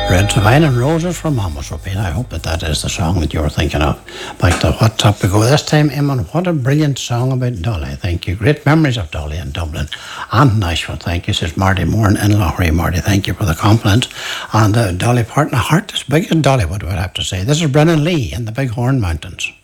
Red Wine and Roses from Amos O'Peen. I hope that is the song that you were thinking of. Back to What Topic Go this time, Eamon. What a brilliant song about Dolly. Thank you. Great memories of Dolly in Dublin and Nashville. Thank you, says Marty Moore in Loughrey. Marty, thank you for the compliment. And Dolly Parton, a heart as big as Dolly, what would I have to say? This is Brennan Lee in the Big Horn Mountains.